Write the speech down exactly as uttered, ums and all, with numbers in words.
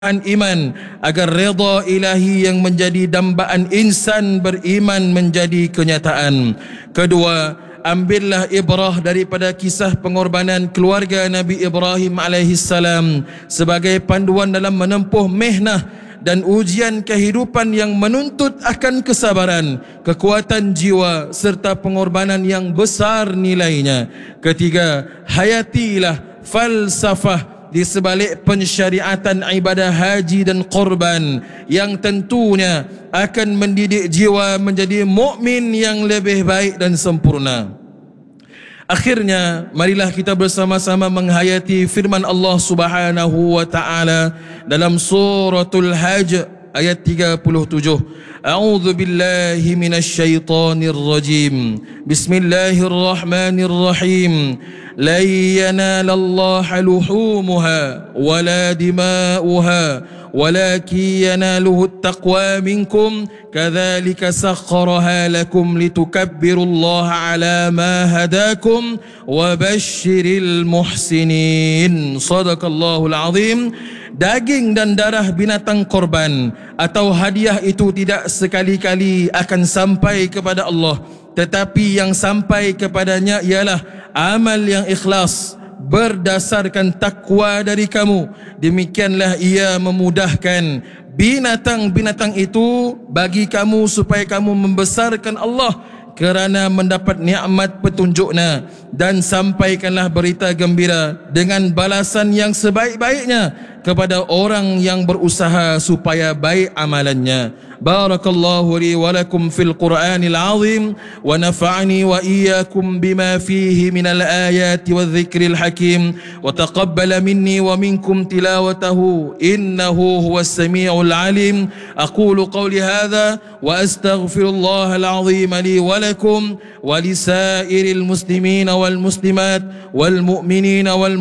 iman agar redha ilahi yang menjadi dambaan insan beriman menjadi kenyataan. Kedua, ambillah ibrah daripada kisah pengorbanan keluarga Nabi Ibrahim alaihissalam sebagai panduan dalam menempuh mihnah dan ujian kehidupan yang menuntut akan kesabaran, kekuatan jiwa serta pengorbanan yang besar nilainya. Ketiga, hayatilah falsafah di sebalik pensyariatan ibadah haji dan korban yang tentunya akan mendidik jiwa menjadi mukmin yang lebih baik dan sempurna. Akhirnya, marilah kita bersama-sama menghayati firman Allah Subhanahu wa taala dalam suratul Hajj ayat tiga puluh tujuh. A'udzu billahi minasy syaithanir rajim. Bismillahirrahmanirrahim. La yanalallaha luhumuha wala dima'uha walakin yanaluhu at-taqwa minkum kadzalika sakhkharaha lakum litukabbirullaha ala ma hadakum wa basyiril muhsinin. Shadaqallahul azim. Daging dan darah binatang korban atau hadiah itu tidak sekali-kali akan sampai kepada Allah, tetapi yang sampai kepadanya ialah amal yang ikhlas berdasarkan takwa dari kamu. Demikianlah ia memudahkan binatang-binatang itu bagi kamu supaya kamu membesarkan Allah kerana mendapat nikmat petunjuknya, dan sampaikanlah berita gembira dengan balasan yang sebaik-baiknya kepada orang yang berusaha supaya baik amalannya. Barakallahu li wa lakum fil Qur'anil azim wa nafa'ani wa iyyakum bima fihi minal ayati wadh-dhikril hakim wa taqabbala minni wa minkum tilawatahu innahu huwas samiul alim. Aqulu qawli hadha wa astaghfirullahal azim li wa lakum wa lisairil muslimina wal muslimat wal mu'minina wal